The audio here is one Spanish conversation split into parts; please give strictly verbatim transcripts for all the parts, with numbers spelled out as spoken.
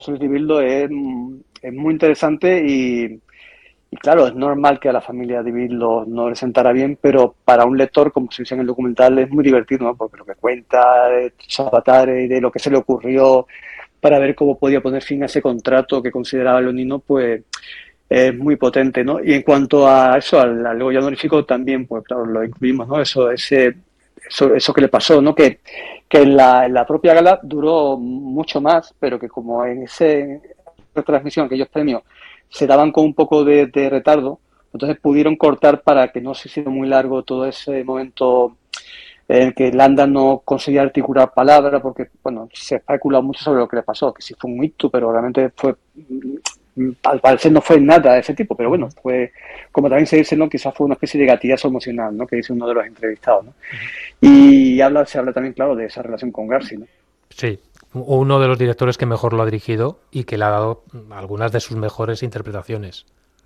Soy Dibildo es, mm, es muy interesante y, y claro, es normal que a la familia Dibildo no le sentara bien, pero para un lector, como se dice en el documental, es muy divertido, ¿no? Porque lo que cuenta de sus avatares y de lo que se le ocurrió para ver cómo podía poner fin a ese contrato que consideraba leonino, pues es muy potente, ¿no? Y en cuanto a eso, al, al ego ya honorífico, también, pues claro, lo incluimos, ¿no? Eso, ese, eso, eso que le pasó, ¿no? Que, que en, la, en la propia gala duró mucho más, pero que como en ese retransmisión, aquellos premios, se daban con un poco de, de retardo, entonces pudieron cortar para que no se hiciera muy largo todo ese momento en el que Landa no conseguía articular palabras, porque, bueno, se especula mucho sobre lo que le pasó, que si fue un ictus, pero realmente fue, al parecer no fue nada de ese tipo, pero bueno, Uh-huh, fue, como también se dice, ¿no? Quizás fue una especie de gatillazo emocional, ¿no? Que dice uno de los entrevistados, ¿no? uh-huh. Y habla, se habla también, claro, de esa relación con Garci, ¿no? Sí, uno de los directores que mejor lo ha dirigido y que le ha dado algunas de sus mejores interpretaciones.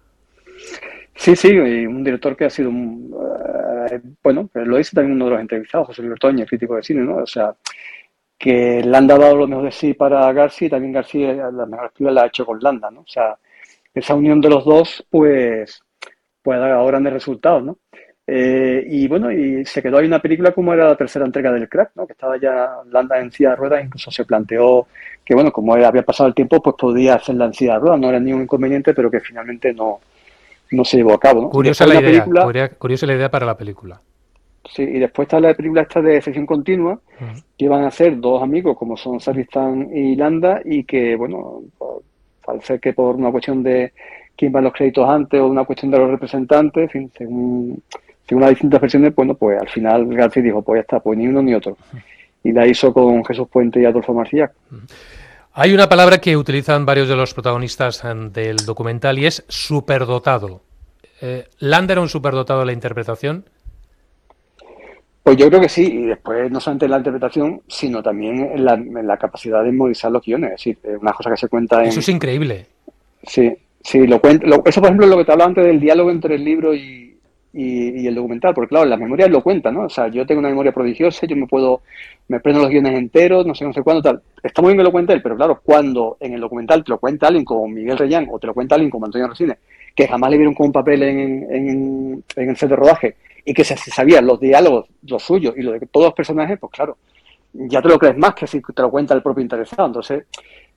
Sí, sí, y un director que ha sido, uh, bueno, lo dice también uno de los entrevistados, José Luis Ortoñez, crítico de cine, ¿no? O sea, que Landa ha dado lo mejor de sí para Garci y también Garci la mejor película la ha hecho con Landa, ¿no? O sea, esa unión de los dos, pues, pues ha dado grandes resultados, ¿no? Eh, y bueno, y se quedó ahí una película como era la tercera entrega del Crack, ¿no? Que estaba ya Landa en silla de ruedas, incluso se planteó que, bueno, como había pasado el tiempo, pues podía hacerla en silla de ruedas, no era ningún inconveniente, pero que finalmente no, no se llevó a cabo, ¿no? Y Curiosa después la hay una idea, película, curia- curiosa la idea para la película. sí, y después está la película esta de sección continua, Uh-huh. que van a ser dos amigos como son Saristan y Landa y que, bueno, por- al ser que por una cuestión de quién va los créditos antes o una cuestión de los representantes, en fin, según, según las distintas versiones, bueno, pues al final García dijo, pues ya está, pues ni uno ni otro. Y la hizo con Jesús Puente y Adolfo Marcillak. Hay una palabra que utilizan varios de los protagonistas em, del documental y es superdotado. Eh, ¿Land era un superdotado de la interpretación? Pues yo creo que sí, y después no solamente en la interpretación, sino también en la, en la capacidad de memorizar los guiones. Es decir, es una cosa que se cuenta Eso en, es increíble. sí, sí, lo cuento. Lo- eso, por ejemplo, es lo que te hablaba antes del diálogo entre el libro y, y- y el documental, porque claro, las memorias lo cuentan, ¿no? O sea, yo tengo una memoria prodigiosa, yo me puedo, me prendo los guiones enteros, no sé, no sé cuándo, tal. Está muy bien que lo cuente él, pero claro, cuando en el documental te lo cuenta alguien como Miguel Reyán o te lo cuenta alguien como Antonio Resines, que jamás le vieron con un papel en, en, en el set de rodaje y que se, se sabían los diálogos, los suyos y los de todos los personajes, pues claro, ya te lo crees más que si te lo cuenta el propio interesado. Entonces,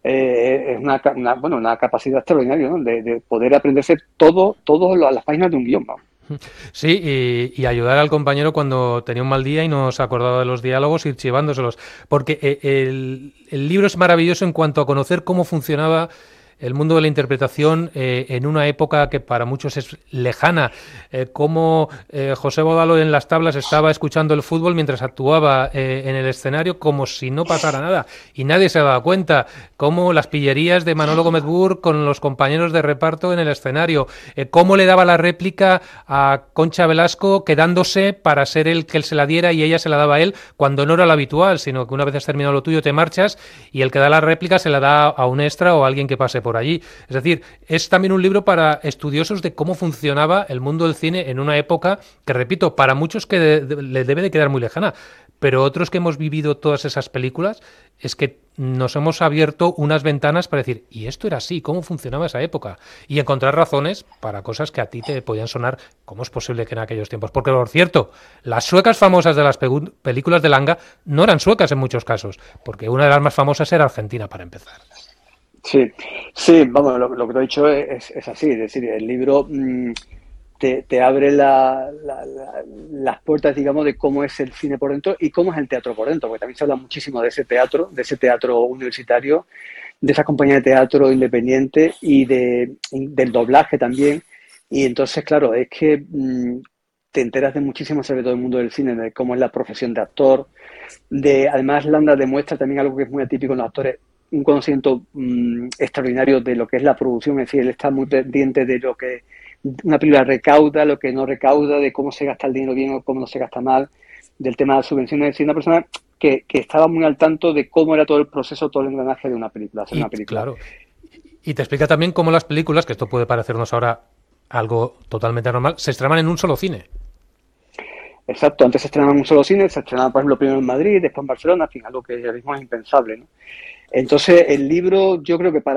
eh, es una, una, bueno, una capacidad extraordinaria, ¿no? De, de poder aprenderse todo, todo las páginas de un guión, vamos. Sí, y, y ayudar al compañero cuando tenía un mal día y no se acordaba de los diálogos, ir chivándoselos. Porque eh, el, el libro es maravilloso en cuanto a conocer cómo funcionaba el mundo de la interpretación eh, en una época que para muchos es lejana, eh, cómo eh, José Bodalo en las tablas estaba escuchando el fútbol mientras actuaba eh, en el escenario como si no pasara nada y nadie se daba cuenta, cómo las pillerías de Manolo Gómez Burr con los compañeros de reparto en el escenario, eh, cómo le daba la réplica a Concha Velasco quedándose para ser él que él se la diera y ella se la daba a él cuando no era lo habitual, sino que una vez has terminado lo tuyo te marchas y el que da la réplica se la da a un extra o a alguien que pase por allí. Es decir, es también un libro para estudiosos de cómo funcionaba el mundo del cine en una época que, repito, para muchos que de, de, le debe de quedar muy lejana, pero otros que hemos vivido todas esas películas es que nos hemos abierto unas ventanas para decir, y esto era así, ¿cómo funcionaba esa época? Y encontrar razones para cosas que a ti te podían sonar, ¿cómo es posible que en aquellos tiempos? Porque, por cierto, las suecas famosas de las películas de Langa no eran suecas en muchos casos, porque una de las más famosas era Argentina, para empezar. Sí, sí, vamos, lo, lo que te he dicho es, es, así, es decir, el libro mmm, te, te, abre la, la, la, las puertas, digamos, de cómo es el cine por dentro y cómo es el teatro por dentro, porque también se habla muchísimo de ese teatro, de ese teatro universitario, de esa compañía de teatro independiente y de, del doblaje también. Y entonces, claro, es que mmm, te enteras de muchísimo sobre todo el mundo del cine, de cómo es la profesión de actor, de, además, Landa demuestra también algo que es muy atípico en los actores, un conocimiento mmm, extraordinario de lo que es la producción, es decir, él está muy pendiente de lo que una película recauda, lo que no recauda, de cómo se gasta el dinero bien o cómo no se gasta mal, del tema de las subvenciones, es decir, una persona que, que estaba muy al tanto de cómo era todo el proceso, todo el engranaje de una película, hacer Y una película. claro, y te explica también cómo las películas, que esto puede parecernos ahora algo totalmente normal, se estrenan en un solo cine. Exacto, antes se estrenaba en un solo cine, se estrenaba, por ejemplo, primero en Madrid, después en Barcelona, en fin, algo que ahora mismo es impensable, ¿no? Entonces, el libro, yo creo que para